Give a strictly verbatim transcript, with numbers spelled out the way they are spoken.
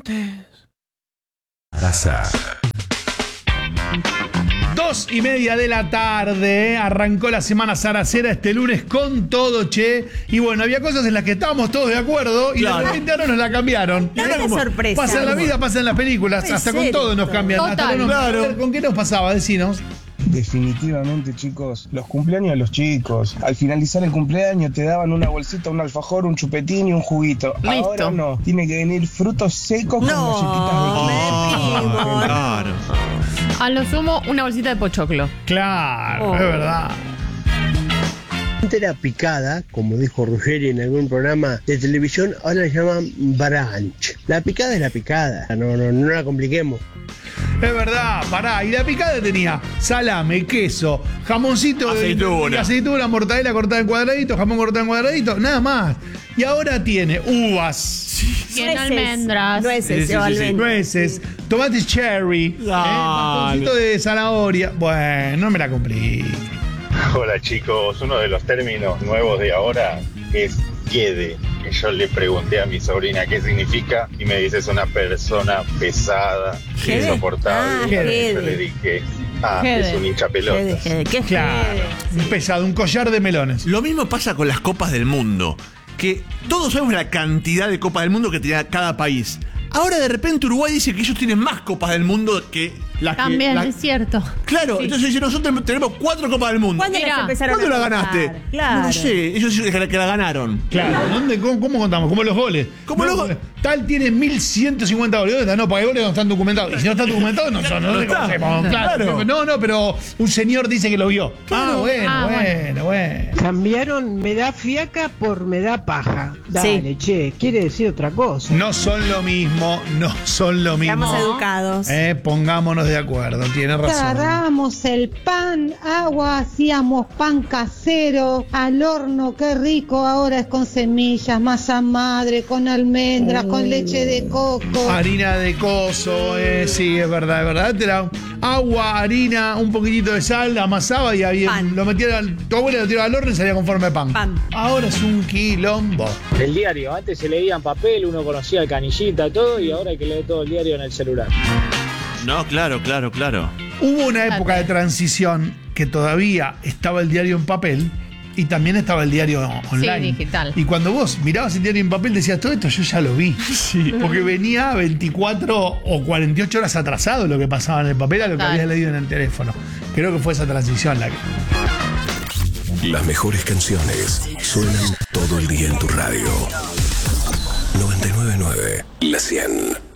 antes. Arasa. Dos y media de la tarde, arrancó la semana zaracera este lunes con todo, che. Y bueno, había cosas en las que estábamos todos de acuerdo y Claro. de repente ahora nos la cambiaron. Dame una sorpresa. Pasa en la vida, pasa en las películas, Puede hasta ser con todo nos esto. cambian. Hasta Total. con, nos- Claro. A ver, ¿con qué nos pasaba? Decinos. Definitivamente, chicos, los cumpleaños de los chicos. Al finalizar el cumpleaños te daban una bolsita, un alfajor, un chupetín y un juguito. Listo. Ahora no, tiene que venir frutos secos con No, galletitas de me primo. Claro. A lo sumo, una bolsita de pochoclo. Claro, Oh. es verdad. Antes era picada, como dijo Ruggeri en algún programa de televisión, ahora la llaman brunch. La picada es la picada, no, no, no la compliquemos. Es verdad, pará. Y la picada tenía salame, queso, jamoncito, de- Aceituna. y aceituna, mortadela cortada en cuadraditos, jamón cortado en cuadraditos, nada más. Y ahora tiene uvas, Tiene almendras. Nueces, Sí, sí, sí, o sí. almendras. nueces, tomates cherry, eh, Dale. bastoncito de zanahoria. Bueno, no me la cumplí. Hola chicos, uno de los términos nuevos de ahora es quede. Que yo le pregunté a mi sobrina qué significa y me dice es una persona pesada, Jede. insoportable. Ah, Y yo jede. le dije, ah, Jede. es un hincha Jede, pelotas. jede, ¿qué Claro, jede? un pesado, un collar de melones. Lo mismo pasa con las copas del mundo. Que todos sabemos la cantidad de copas del mundo que tiene cada país. Ahora de repente Uruguay dice que ellos tienen más copas del mundo que las que... También, las- es cierto. Claro, Sí. entonces dice, nosotros tenemos cuatro copas del mundo. ¿Cuándo Mira, las empezaron ¿Cuándo a la contar? ganaste? Claro. No sé, ellos dicen que la, que la ganaron. Claro, ¿dónde, cómo, cómo contamos? Como los goles. Como los goles. Tal tiene mil ciento cincuenta goles. ¿Dónde está? No, porque goles no están documentados. Y si no están documentados, no, son, no, No lo está. conocemos. Claro. Claro. No, no, pero un señor dice que lo vio. Ah, bueno, Ah, bueno, bueno. Cambiaron me da fiaca por me da paja. Dale, Sí. che, quiere decir otra cosa. No son lo mismo, no son lo mismo. Estamos educados. Eh, pongámonos de acuerdo, tiene razón. Agarramos el pan, agua, hacíamos pan casero, al horno, qué rico, ahora es con semillas, masa madre, con almendras, con leche de coco. Harina de coso, eh, sí, es verdad, es verdad. Antes era agua, harina, un poquitito de sal, amasaba y había, Pan. lo metía, al- tu abuela lo tiraba al horno y salía con forma de pan. Pan. Ahora es un quilombo. El diario, antes se leía en papel, uno conocía el canillita, todo, y ahora hay que leer todo el diario en el celular. No, claro, claro, claro. Hubo una época de transición que todavía estaba el diario en papel y también estaba el diario online. digital. Y cuando vos mirabas el diario en papel decías, todo esto yo ya lo vi. Porque venía veinticuatro o cuarenta y ocho horas atrasado lo que pasaba en el papel a lo que Claro. habías leído en el teléfono. Creo que fue esa transición la que... Las mejores canciones suenan todo el día en tu radio. noventa y nueve punto nueve La cien.